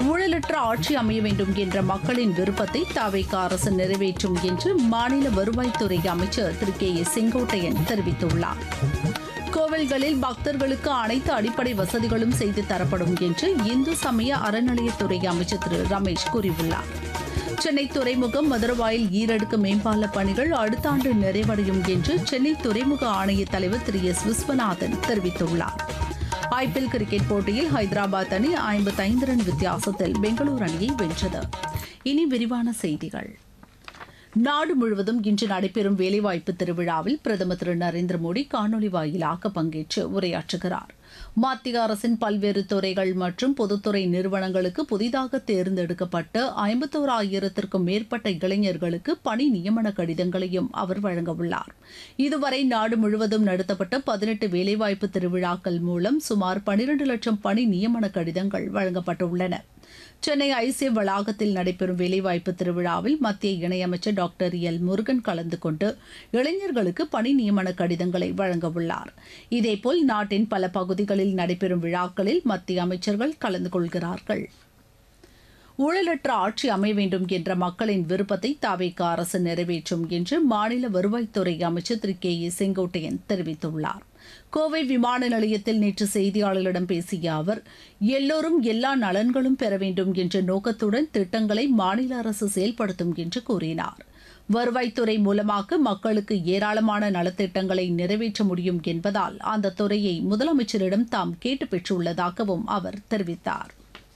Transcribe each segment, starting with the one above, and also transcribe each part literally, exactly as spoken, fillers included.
ஊழலற்ற ஆட்சி அமைய வேண்டும் என்ற மக்களின் விருப்பத்தை தவிக அரசு நிறைவேற்றும் என்று மாநில வருவாய்த்துறை அமைச்சர் திரு கே ஏ செங்கோட்டையன் தெரிவித்துள்ளார். கோவில்களில் பக்தர்களுக்கு அனைத்து அடிப்படை வசதிகளும் செய்து தரப்படும் என்று இந்து சமய அறநிலையத்துறை அமைச்சர் திரு ரமேஷ் கூறியுள்ளார். சென்னை துறைமுகம் மதுரவாயில் ஈரடுக்கு மேம்பால பணிகள் அடுத்த ஆண்டு நிறைவடையும் என்று சென்னை துறைமுக ஆணைய தலைவர் திரு எஸ் விஸ்வநாதன் தெரிவித்துள்ளார். ஐபிஎல் கிரிக்கெட் போட்டியில் ஹைதராபாத் அணி ஐம்பத்தைந்து ரன் வித்தியாசத்தில் பெங்களூரு அணியை வென்றது. இனி விரிவான செய்திகள். நாடு முழுவதும் இன்று நடைபெறும் வேலைவாய்ப்பு திருவிழாவில் பிரதமர் திரு நரேந்திர மோடி காணொலி வாயிலாக பங்கேற்று உரையாற்றுகிறார். மத்திய அரசின் பல்வேறு துறைகள் மற்றும் பொதுத்துறை நிறுவனங்களுக்கு புதிதாக தேர்ந்தெடுக்கப்பட்ட ஐம்பத்தோராயிரத்திற்கும் மேற்பட்ட இளைஞர்களுக்கு பணி நியமன கடிதங்களையும் அவர் வழங்கவுள்ளார். இதுவரை நாடு முழுவதும் நடத்தப்பட்ட பதினெட்டு வேலைவாய்ப்பு திருவிழாக்கள் மூலம் சுமார் பனிரண்டு லட்சம் பணி நியமன கடிதங்கள் வழங்கப்பட்டுள்ளன. சென்னை ஐசிய வளாகத்தில் நடைபெறும் வேலைவாய்ப்பு திருவிழாவில் மத்திய இணையமைச்சர் டாக்டர் எல் முருகன் கலந்து கொண்டு இளைஞர்களுக்கு பணி நியமன கடிதங்களை வழங்கவுள்ளார். இதேபோல் நாட்டின் பல பகுதிகளில் நடைபெறும் விழாக்களில் மத்திய அமைச்சர்கள் கலந்து கொள்கிறார்கள். ஊழலற்ற ஆட்சி அமைய வேண்டும் என்ற மக்களின் விருப்பத்தை தவிக அரசு நிறைவேற்றும் என்று மாநில வருவாய்த்துறை அமைச்சர் திரு கே ஏ செங்கோட்டையன் தெரிவித்துள்ளார். கோவை விமான நிலையத்தில் நேற்று செய்தியாளர்களிடம் பேசிய அவர், எல்லோரும் எல்லா நலன்களும் பெற வேண்டும் என்ற நோக்கத்துடன் திட்டங்களை மாநில அரசு செயல்படுத்தும் என்று கூறினார். வருவாய்த்துறை மூலமாக மக்களுக்கு ஏராளமான நலத்திட்டங்களை நிறைவேற்ற முடியும் என்பதால் அந்த துறையை முதலமைச்சரிடம் தாம் கேட்டு பெற்றுள்ளதாகவும் அவர் தெரிவித்தார்.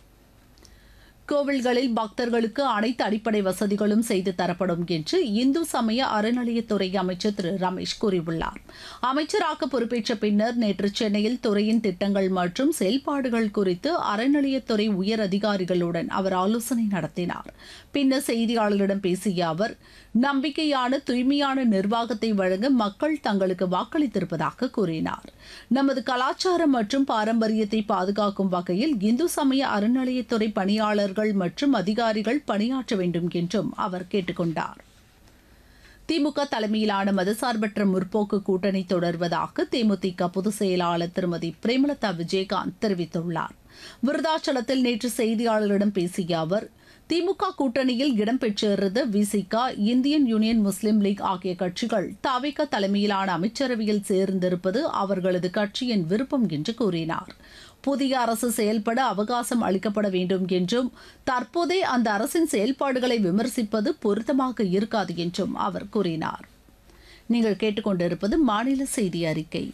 கோவில்களில் பக்தர்களுக்கு அனைத்து அடிப்படை வசதிகளும் செய்து தரப்படும் என்று இந்து சமய அறநிலையத்துறை அமைச்சர் திரு ரமேஷ் கூறியுள்ளார். அமைச்சராக பொறுப்பேற்ற பின்னர் நேற்று சென்னையில் துறையின் திட்டங்கள் மற்றும் செயல்பாடுகள் குறித்து அறநிலையத்துறை உயர் அதிகாரிகளுடன் அவர் ஆலோசனை நடத்தினார். பின்னர் செய்தியாளர்களிடம் பேசிய அவர், நம்பிக்கையான தூய்மையான நிர்வாகத்தை வழங்க மக்கள் தங்களுக்கு வாக்களித்திருப்பதாக கூறினார். நமது கலாச்சாரம் மற்றும் பாரம்பரியத்தை பாதுகாக்கும் வகையில் இந்து சமய அறநிலையத்துறை பணியாளர்கள் மற்றும் அதிகாரிகள் பணியாற்ற வேண்டும் என்றும் அவர் கேட்டுக்கொண்டார். திமுக தலைமையிலான மதசார்பற்ற முற்போக்கு கூட்டணி தொடர்வதாக தேமுதிக பொதுச் செயலாளர் திருமதி பிரேமலதா விஜயகாந்த் தெரிவித்துள்ளார். விருதாச்சலத்தில் நேற்று செய்தியாளர்களிடம் பேசிய அவர், திமுக கூட்டணியில் இடம்பெற்றிருந்த விசிக, இந்தியன் யூனியன் முஸ்லீம் லீக் ஆகிய கட்சிகள் தவிக தலைமையிலான அமைச்சரவையில் சேர்ந்திருப்பது அவர்களது கட்சியின் விருப்பம் என்று கூறினார். புதிய அரசு செயல்பட அவகாசம் அளிக்கப்பட வேண்டும் என்றும் தற்போதே அந்த அரசின் செயல்பாடுகளை விமர்சிப்பது பொருத்தமாக இருக்காது என்றும் அவர் கூறினார். நீங்கள் கேட்டுக்கொண்டிருப்பது மாநில செய்தி அறிக்கை.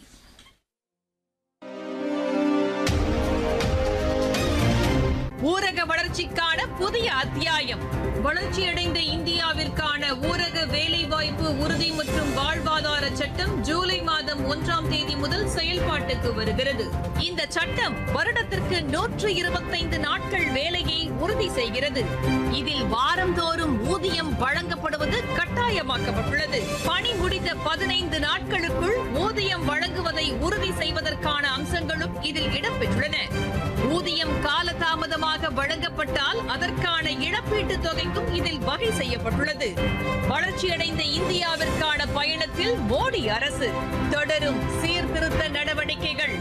ஊரக வளர்ச்சிக்கான புதிய அத்தியாயம். வளர்ச்சியடைந்த இந்தியாவிற்கான ஊரக வேலைவாய்ப்பு உறுதி மற்றும் வாழ்வாதார சட்டம் ஜூலை மாதம் ஒன்றாம் தேதி முதல் செயல்பாட்டுக்கு வருகிறது. இந்த சட்டம் வருடத்திற்கு நூற்று இருபத்தைந்து நாட்கள் வேலையை உறுதி செய்கிறது. இதில் வாரந்தோறும் ஊதியம் வழங்கப்படுவது கட்டாயமாக்கப்பட்டுள்ளது. பணி முடிந்த பதினைந்து நாட்களுக்குள் ஊதியம் வழங்குவதை உறுதி செய்வதற்கான அம்சங்களும் இதில் இடம்பெற்றுள்ளன. ஊதியம் காலதாமதமாக வழங்கப்பட்டால் அதற்கான இழப்பீட்டுத் தொகைக்கும் இதில் வகை செய்யப்பட்டுள்ளது. வளர்ச்சியடைந்த இந்தியாவிற்கான பயணத்தில் மோடி அரசு தொடரும் சீர்திருத்த நடவடிக்கைகள்.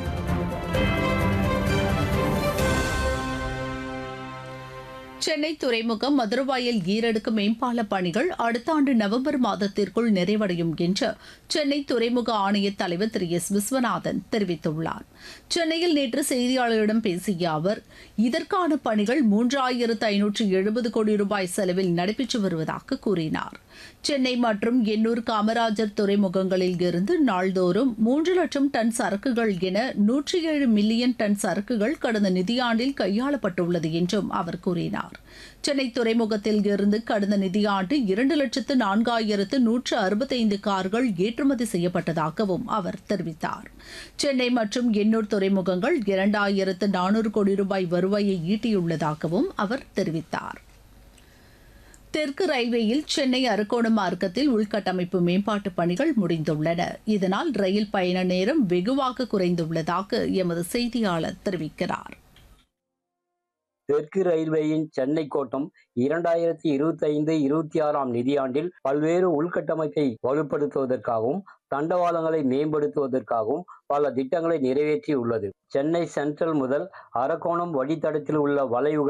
சென்னை துறைமுகம் மதுரவாயல் ஈரடுக்கு மேம்பால பணிகள் அடுத்த ஆண்டு நவம்பர் மாதத்திற்குள் நிறைவடையும் என்று சென்னை துறைமுக ஆணைய தலைவர் திரு எஸ் விஸ்வநாதன் தெரிவித்துள்ளார். சென்னையில் நேற்று செய்தியாளர்களிடம் பேசிய அவர், இதற்கான பணிகள் மூன்றாயிரத்து ஐநூற்று எழுபது கோடி ரூபாய் செலவில் நடைபெற்று வருவதாக கூறினார். சென்னை மற்றும் எண்ணூர் காமராஜர் துறைமுகங்களில் இருந்து நாள்தோறும் மூன்று லட்சம் டன் சரக்குகள் என நூற்றி ஏழு மில்லியன் டன் சரக்குகள் கடந்த நிதியாண்டில் கையாளப்பட்டுள்ளது என்றும் அவர் கூறினார். சென்னை துறைமுகத்தில் இருந்து கடந்த நிதியாண்டு இரண்டு லட்சத்து நான்காயிரத்து நூற்று அறுபத்தைந்து கார்கள் ஏற்றுமதி செய்யப்பட்டதாகவும் அவர் தெரிவித்தார். சென்னை மற்றும் எண்ணூர் துறைமுகங்கள் இரண்டாயிரத்து நானூறு கோடி ரூபாய் வருவாயை ஈட்டியுள்ளதாகவும் அவர் தெரிவித்தார். தெற்கு ரயில்வேயில் சென்னை அரக்கோணம் மார்க்கத்தில் உள்கட்டமைப்பு மேம்பாட்டு பணிகள் முடிந்துள்ளன. இதனால் ரயில் பயண நேரம் வெகுவாக குறைந்துள்ளதாக எமது செய்தியாளர் தெரிவிக்கிறார். தெற்கு ரயில்வேயின் சென்னை கோட்டம் இரண்டாயிரத்தி இருபத்தி ஐந்து இருபத்தி ஆறாம் நிதியாண்டில் பல்வேறு உள்கட்டமைப்பை வலுப்படுத்துவதற்காகவும் தண்டவாளங்களை மேம்படுத்துவதற்காகவும் பல திட்டங்களை நிறைவேற்றியுள்ளது. சென்னை சென்ட்ரல் முதல் அரக்கோணம் வழித்தடத்தில் உள்ள வளைவுகள்